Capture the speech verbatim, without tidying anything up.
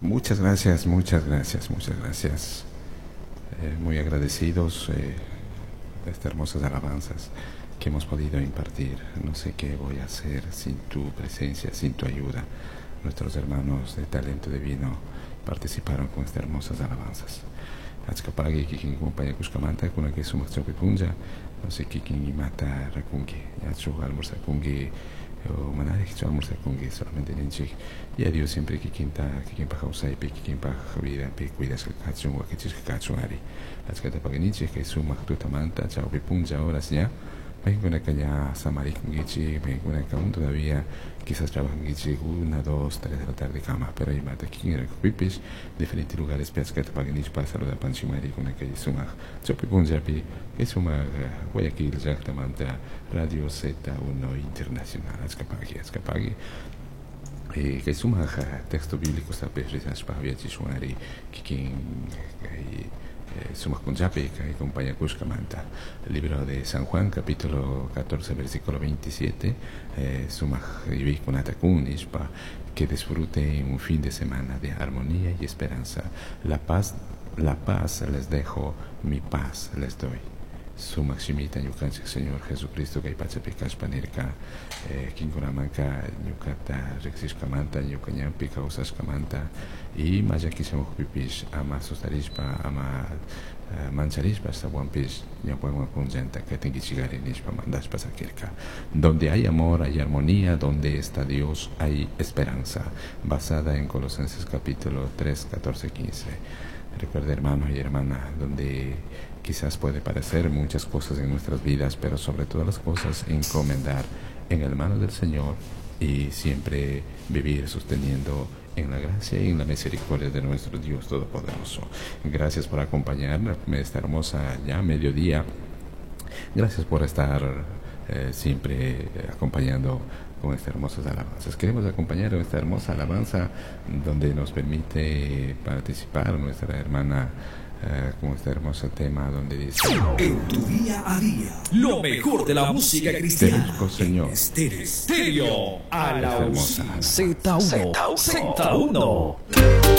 Muchas gracias, muchas gracias, muchas gracias. Eh, muy agradecidos eh, de estas hermosas alabanzas que hemos podido impartir. No sé qué voy a hacer sin tu presencia, sin tu ayuda. Nuestros hermanos de Talento Divino participaron con estas hermosas alabanzas. Azkapagi kikin kumpaya kuskamanta kuna que sumak punja, no sé kikin imata rakungi, yachu almorza kungi o manare que almorza kungi solamente ninchi. Y a Dios siempre kikin ta kikin pa hausai pe kikin pa vida pe cuidas el kachun wa kichis kachuari. Azkatapagi ninchi que sumak tutamanta chao pe punja horas ya. Vengo acá ya Samari Gichi, vengo acá aún todavía, quizás trabajan Gichi una, dos, tres de la tarde cama, pero hay mata aquí en el Cupipish, diferentes lugares, pesca, paganich para saludar Panchimari con aquella suma, Chopi Punjabi, que suma Guayaquil, Jactamanta, Radio Z uno Internacional, Azkapagi, Azkapagi. Que suma texto bíblico, está presente para ver Chishuari, Kikin. Sumas Punjabi, que acompaña Kushkamanta, el libro de San Juan, capítulo catorce, versículo veintisiete. Sumas Kunatakunishpa, que disfrute un fin de semana de armonía y esperanza. La paz, la paz les dejo, mi paz les doy. Sumas Shimita Yukanchik, Señor Jesucristo, que hay Pachapikas Panirka, Kinkunamanka, Yukata, Rexishkamanta, Yukanyampi, Kausashkamanta, y Mayakisamo Pipish, Ama Sustarispa, Ama Mancharispa, Sabuampish, Yapuan Punjanta, que Tengichigarinishpa, Mandashpa Sakirka. Donde hay amor, hay armonía, donde está Dios, hay esperanza. Basada en Colosenses capítulo tres, catorce, quince. Recuerda, hermano y hermana, donde quizás puede parecer muchas cosas en nuestras vidas, pero sobre todas las cosas encomendar en el mano del Señor y siempre vivir sosteniendo en la gracia y en la misericordia de nuestro Dios Todopoderoso. Gracias por acompañarme esta hermosa ya mediodía. Gracias por estar eh, siempre acompañando con estas hermosas alabanzas. Queremos acompañar esta hermosa alabanza donde nos permite participar nuestra hermana uh, con este hermoso tema donde dice: en tu día a día, lo mejor de la música cristiana. Te busco, Señor. Estéreo, a la hermosa Z uno. Z uno.